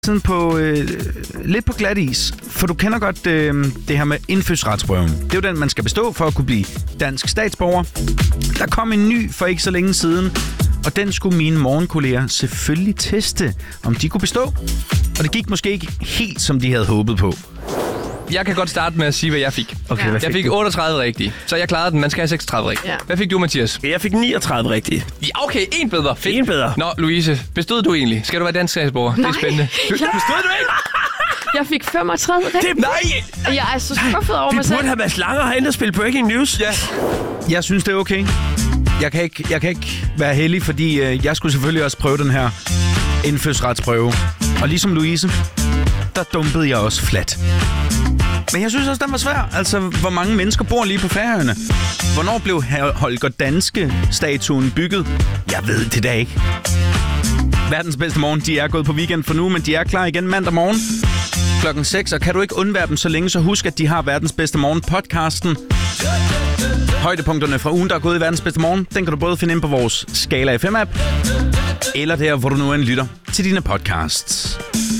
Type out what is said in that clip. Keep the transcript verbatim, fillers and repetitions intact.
Sådan på øh, lidt på glat is, for du kender godt øh, det her med indfødsretsprøven. Det er jo den, man skal bestå for at kunne blive dansk statsborger. Der kom en ny for ikke så længe siden, og den skulle mine morgenkolleger selvfølgelig teste, om de kunne bestå. Og det gik måske ikke helt, som de havde håbet på. Jeg kan godt starte med at sige, hvad jeg fik. Okay, ja. hvad fik Jeg fik du? otteogtredive rigtige, så jeg klarede den. Man skal have seksogtredive rigtige. Ja. Hvad fik du, Mathias? Jeg fik niogtredive rigtige. Ja, okay, en bedre. Fedt. En bedre. Nå, Louise, bestod du egentlig? Skal du være dansk statsborger? Det er spændende. Ja. Bestod du ikke? Jeg fik femogtredive rigtigt. Nej! Og jeg er så skuffet over Vi mig selv. burde have været slanger herinde og spille breaking news. Ja. Jeg synes, det er okay. Jeg kan ikke, jeg kan ikke være heldig, fordi øh, jeg skulle selvfølgelig også prøve den her indfødsretsprøve. Og ligesom Louise, der dumpede jeg også flat. Men jeg synes også, den var svær. Altså, hvor mange mennesker bor lige på Færøerne? Hvornår blev Holger Danske-statuen bygget? Jeg ved det da ikke. Verdens bedste morgen, de er gået på weekend for nu, men de er klar igen mandag morgen klokken seks. Og kan du ikke undvære dem så længe, så husk, at de har verdens bedste morgen podcasten. Højdepunkterne fra ugen, der er gået i verdens bedste morgen, den kan du både finde ind på vores Skala F M-app, eller der, hvor du nu end lytter til dine podcasts.